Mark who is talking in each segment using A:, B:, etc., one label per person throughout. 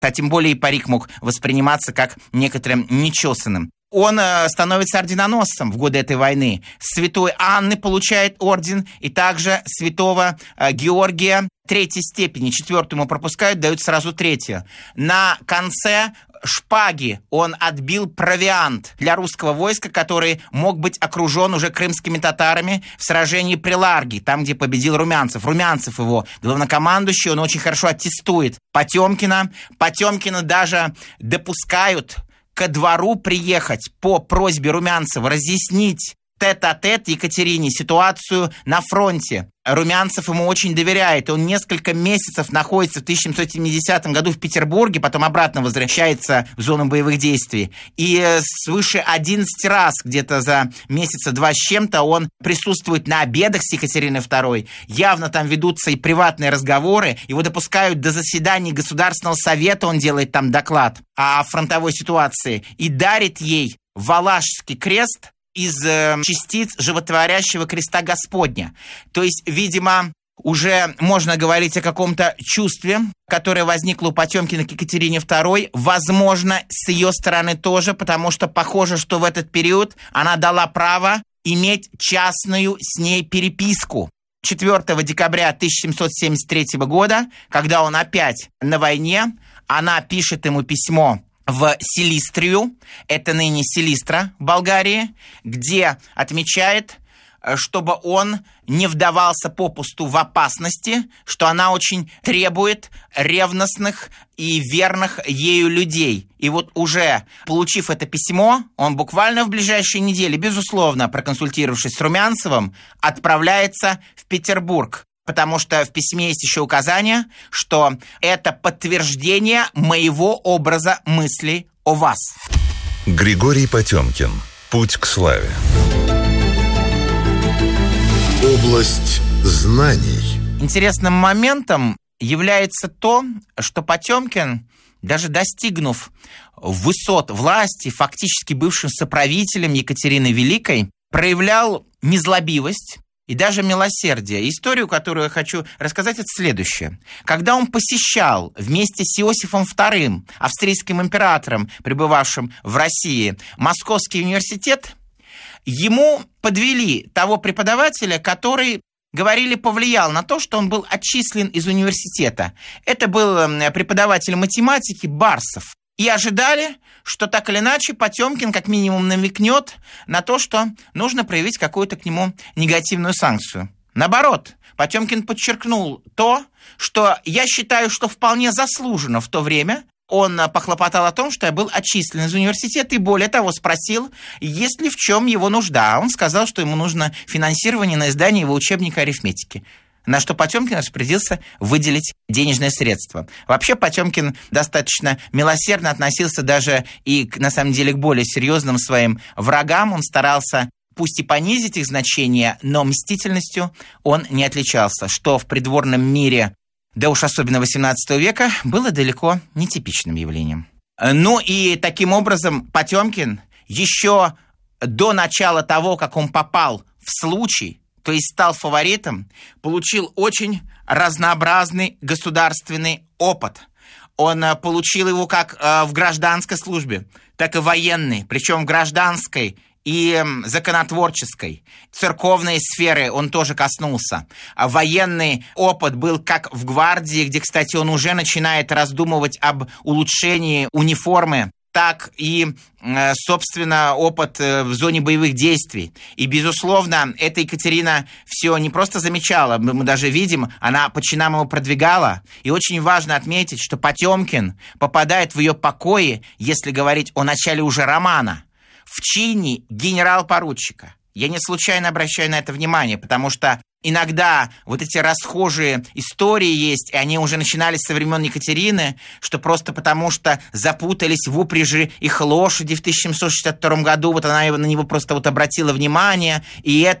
A: а тем более и парик мог восприниматься как некоторым нечесанным. Он становится орденоносцем в годы этой войны. Святой Анны получает орден, и также святого Георгия третьей степени. Четвертую ему пропускают, дают сразу третью. На конце шпаги он отбил провиант для русского войска, который мог быть окружен уже крымскими татарами в сражении при Ларге, там, где победил Румянцев. Румянцев его главнокомандующий, он очень хорошо аттестует Потемкина. Потемкина даже допускают ко двору приехать по просьбе Румянцева, разъяснить тет-а-тет Екатерине ситуацию на фронте. Румянцев ему очень доверяет. Он несколько месяцев находится в 1770 году в Петербурге, потом обратно возвращается в зону боевых действий. И свыше 11 раз, где-то за месяца 2 с чем-то, он присутствует на обедах с Екатериной II. Явно там ведутся и приватные разговоры. Его допускают до заседаний Государственного совета, он делает там доклад о фронтовой ситуации. И дарит ей Валашский крест из частиц животворящего креста Господня. То есть, видимо, уже можно говорить о каком-то чувстве, которое возникло у Потемкина к Екатерине II, возможно, с ее стороны тоже, потому что похоже, что в этот период она дала право иметь частную с ней переписку. 4 декабря 1773 года, когда он опять на войне, она пишет ему письмо в Силистрию, это ныне Силистра в Болгарии, где отмечает, чтобы он не вдавался попусту в опасности, что она очень требует ревностных и верных ею людей. И вот уже получив это письмо, он буквально в ближайшие недели, безусловно, проконсультировавшись с Румянцевым, отправляется в Петербург. Потому что в письме есть еще указание, что это подтверждение моего образа мыслей о вас.
B: Григорий Потемкин. Путь к славе. Область знаний.
A: Интересным моментом является то, что Потемкин, даже достигнув высот власти, фактически бывшим соправителем Екатерины Великой, проявлял незлобивость и даже милосердие. Историю, которую я хочу рассказать, это следующее. Когда он посещал вместе с Иосифом II, австрийским императором, пребывавшим в России, Московский университет, ему подвели того преподавателя, который, говорили, повлиял на то, что он был отчислен из университета. Это был преподаватель математики Барсов. И ожидали, что так или иначе Потемкин как минимум намекнет на то, что нужно проявить какую-то к нему негативную санкцию. Наоборот, Потемкин подчеркнул то, что я считаю, что вполне заслуженно в то время. Он похлопотал о том, что я был отчислен из университета, и более того спросил, есть ли в чем его нужда. Он сказал, что ему нужно финансирование на издание его учебника арифметики. На что Потемкин распорядился выделить денежные средства. Вообще Потемкин достаточно милосердно относился даже и, на самом деле, к более серьезным своим врагам. Он старался пусть и понизить их значение, но мстительностью он не отличался, что в придворном мире, да уж особенно XVIII века, было далеко нетипичным явлением. Ну и таким образом Потемкин еще до начала того, как он попал в случай, то есть стал фаворитом, получил очень разнообразный государственный опыт. Он получил его как в гражданской службе, так и военной, причем в гражданской и законотворческой. Церковной сферы он тоже коснулся. Военный опыт был как в гвардии, где, кстати, он уже начинает раздумывать об улучшении униформы, так и, собственно, опыт в зоне боевых действий. И, безусловно, эта Екатерина все не просто замечала, мы даже видим, она по чинам его продвигала. И очень важно отметить, что Потемкин попадает в ее покои, если говорить о начале уже романа, в чине генерал-поручика. Я не случайно обращаю на это внимание, потому что иногда вот эти расхожие истории есть, и они уже начинались со времен Екатерины, что просто потому, что запутались в упряжи их лошади в 1762 году, вот она на него просто вот обратила внимание, и это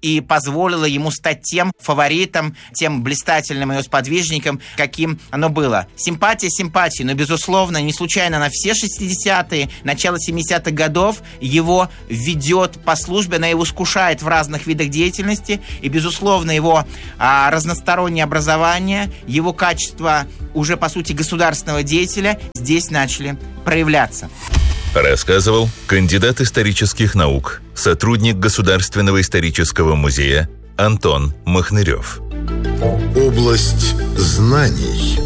A: и позволило ему стать тем фаворитом, тем блистательным ее сподвижником, каким оно было. Симпатия симпатии, но, безусловно, не случайно на все 60-е, начало 70-х годов его ведет по службе, она его искушает в разных видах деятельности, и, безусловно, его разностороннее образование, его качество уже, по сути, государственного деятеля здесь начали проявляться.
B: Рассказывал кандидат исторических наук, сотрудник Государственного исторического музея Антон Махнырев.
C: Область знаний.